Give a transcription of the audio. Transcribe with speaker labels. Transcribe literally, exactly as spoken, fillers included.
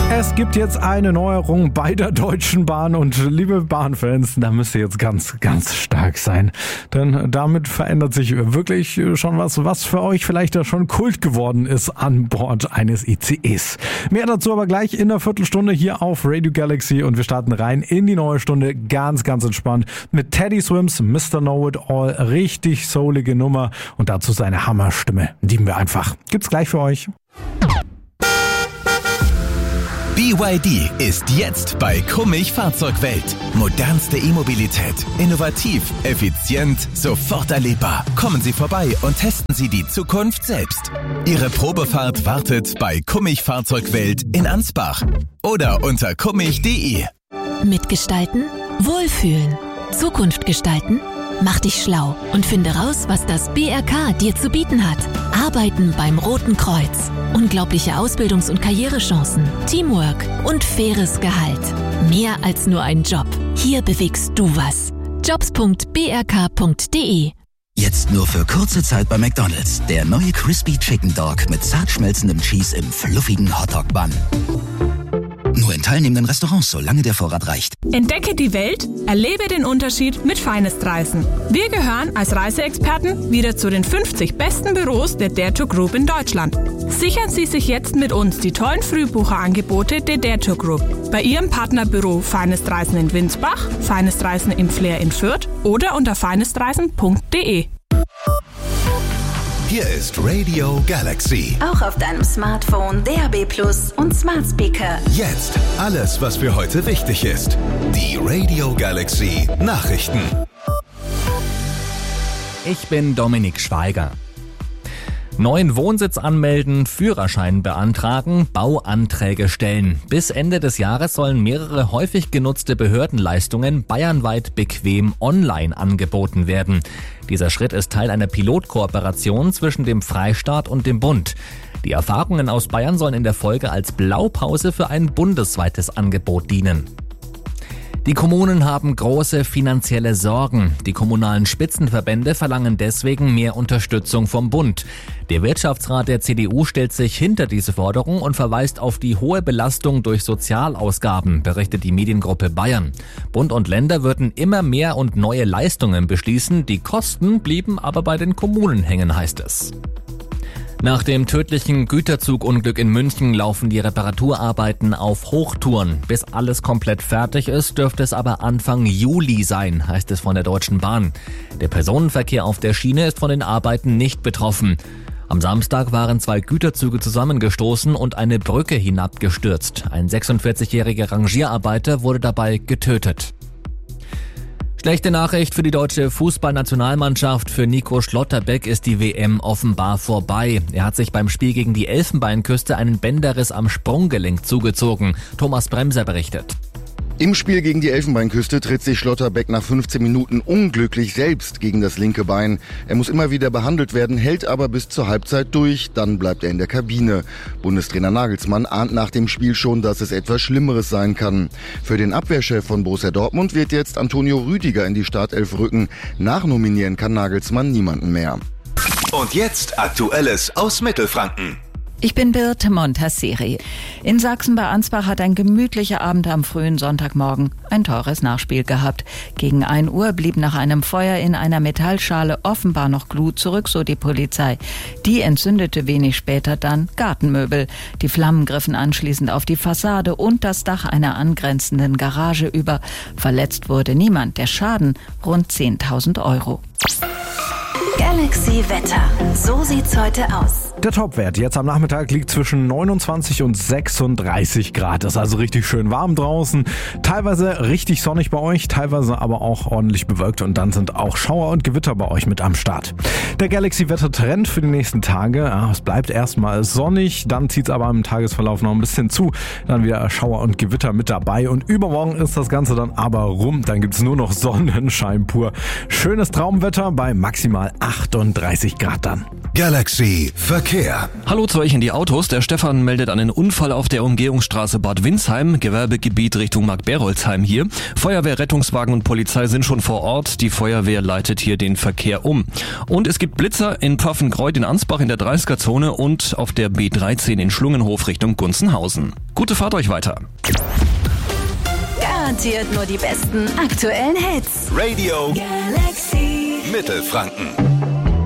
Speaker 1: Es gibt jetzt eine Neuerung bei der Deutschen Bahn und liebe Bahnfans, da müsst ihr jetzt ganz, ganz stark sein. Denn damit verändert sich wirklich schon was, was für euch vielleicht ja schon Kult geworden ist an Bord eines I C Es. Mehr dazu aber gleich in der Viertelstunde hier auf Radio Galaxy und wir starten rein in die neue Stunde ganz, ganz entspannt mit Teddy Swims, Mister Know-It-All, richtig soulige Nummer und dazu seine Hammerstimme. Lieben wir einfach. Gibt's gleich für euch.
Speaker 2: B Y D ist jetzt bei Kummich Fahrzeugwelt. Modernste E-Mobilität. Innovativ, effizient, sofort erlebbar. Kommen Sie vorbei und testen Sie die Zukunft selbst. Ihre Probefahrt wartet bei Kummich Fahrzeugwelt in Ansbach oder unter kummich punkt de.
Speaker 3: Mitgestalten, wohlfühlen, Zukunft gestalten. Mach dich schlau und finde raus, was das B R K dir zu bieten hat. Arbeiten beim Roten Kreuz. Unglaubliche Ausbildungs- und Karrierechancen, Teamwork und faires Gehalt. Mehr als nur ein Job. Hier bewegst du was. jobs punkt b r k punkt de.
Speaker 4: Jetzt nur für kurze Zeit bei McDonald's. Der neue Crispy Chicken Dog mit zart schmelzendem Cheese im fluffigen Hotdog-Bun. Nur in teilnehmenden Restaurants, solange der Vorrat reicht.
Speaker 5: Entdecke die Welt, erlebe den Unterschied mit Finest Reisen. Wir gehören als Reiseexperten wieder zu den fünfzig besten Büros der Dare to Group in Deutschland. Sichern Sie sich jetzt mit uns die tollen Frühbucherangebote der Dare to Group. Bei Ihrem Partnerbüro Finest Reisen in Winsbach, Finest Reisen im Flair in Fürth oder unter finest reisen punkt de.
Speaker 2: Hier ist Radio Galaxy.
Speaker 6: Auch auf deinem Smartphone, D A B Plus und Smart Speaker.
Speaker 2: Jetzt alles, was für heute wichtig ist. Die Radio Galaxy Nachrichten.
Speaker 7: Ich bin Dominik Schweiger. Neuen Wohnsitz anmelden, Führerschein beantragen, Bauanträge stellen. Bis Ende des Jahres sollen mehrere häufig genutzte Behördenleistungen bayernweit bequem online angeboten werden. Dieser Schritt ist Teil einer Pilotkooperation zwischen dem Freistaat und dem Bund. Die Erfahrungen aus Bayern sollen in der Folge als Blaupause für ein bundesweites Angebot dienen. Die Kommunen haben große finanzielle Sorgen. Die kommunalen Spitzenverbände verlangen deswegen mehr Unterstützung vom Bund. Der Wirtschaftsrat der C D U stellt sich hinter diese Forderung und verweist auf die hohe Belastung durch Sozialausgaben, berichtet die Mediengruppe Bayern. Bund und Länder würden immer mehr und neue Leistungen beschließen, die Kosten blieben aber bei den Kommunen hängen, heißt es. Nach dem tödlichen Güterzugunglück in München laufen die Reparaturarbeiten auf Hochtouren. Bis alles komplett fertig ist, dürfte es aber Anfang Juli sein, heißt es von der Deutschen Bahn. Der Personenverkehr auf der Schiene ist von den Arbeiten nicht betroffen. Am Samstag waren zwei Güterzüge zusammengestoßen und eine Brücke hinabgestürzt. Ein sechsundvierzigjähriger Rangierarbeiter wurde dabei getötet. Schlechte Nachricht für die deutsche Fußballnationalmannschaft. Für Nico Schlotterbeck ist die W M offenbar vorbei. Er hat sich beim Spiel gegen die Elfenbeinküste einen Bänderriss am Sprunggelenk zugezogen. Thomas Bremser berichtet.
Speaker 8: Im Spiel gegen die Elfenbeinküste tritt sich Schlotterbeck nach fünfzehn Minuten unglücklich selbst gegen das linke Bein. Er muss immer wieder behandelt werden, hält aber bis zur Halbzeit durch. Dann bleibt er in der Kabine. Bundestrainer Nagelsmann ahnt nach dem Spiel schon, dass es etwas Schlimmeres sein kann. Für den Abwehrchef von Borussia Dortmund wird jetzt Antonio Rüdiger in die Startelf rücken. Nachnominieren kann Nagelsmann niemanden mehr.
Speaker 2: Und jetzt Aktuelles aus Mittelfranken.
Speaker 9: Ich bin Birte Montasseri. In Sachsen bei Ansbach hat ein gemütlicher Abend am frühen Sonntagmorgen ein teures Nachspiel gehabt. Gegen ein Uhr blieb nach einem Feuer in einer Metallschale offenbar noch Glut zurück, so die Polizei. Die entzündete wenig später dann Gartenmöbel. Die Flammen griffen anschließend auf die Fassade und das Dach einer angrenzenden Garage über. Verletzt wurde niemand. Der Schaden rund zehntausend Euro.
Speaker 6: Galaxy Wetter. So sieht's heute aus.
Speaker 1: Der Topwert jetzt am Nachmittag liegt zwischen neunundzwanzig und sechsunddreißig Grad. Das ist also richtig schön warm draußen. Teilweise richtig sonnig bei euch, teilweise aber auch ordentlich bewölkt. Und dann sind auch Schauer und Gewitter bei euch mit am Start. Der Galaxy-Wetter-Trend für die nächsten Tage. Ja, es bleibt erstmal sonnig, dann zieht es aber im Tagesverlauf noch ein bisschen zu. Dann wieder Schauer und Gewitter mit dabei. Und übermorgen ist das Ganze dann aber rum. Dann gibt's nur noch Sonnenschein pur. Schönes Traumwetter bei maximal achtunddreißig Grad dann.
Speaker 2: Galaxy Verkehr. Verkehr.
Speaker 10: Hallo zu euch in die Autos. Der Stefan meldet einen Unfall auf der Umgehungsstraße Bad Windsheim, Gewerbegebiet Richtung Mark-Berolzheim hier. Feuerwehr, Rettungswagen und Polizei sind schon vor Ort. Die Feuerwehr leitet hier den Verkehr um. Und es gibt Blitzer in Pfaffenkreuth in Ansbach in der dreißiger-Zone und auf der B dreizehn in Schlungenhof Richtung Gunzenhausen. Gute Fahrt euch weiter.
Speaker 6: Garantiert nur die besten aktuellen Hits.
Speaker 2: Radio
Speaker 6: Galaxy
Speaker 2: Mittelfranken.